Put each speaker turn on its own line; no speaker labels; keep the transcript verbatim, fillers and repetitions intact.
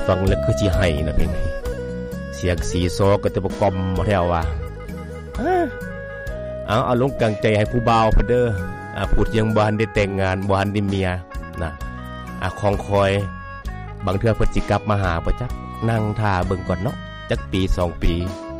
ฟังแล้วคือสิให้นะเพลงนี้เสียงสีโซก็จะบ่กล่อมบ่แท้ว่าเอาเอาลงกลางใจให้ผู้บ่าวเพิ่นเด้ออ่าพูดยังบ่ทันได้แต่งงานบ่ทันได้เมียนะอ่ะของคอยบางเทื่อเพิ่นสิกลับมาหาบ่จักนั่งท่าเบิ่งก่อนเนาะจักปีสองปี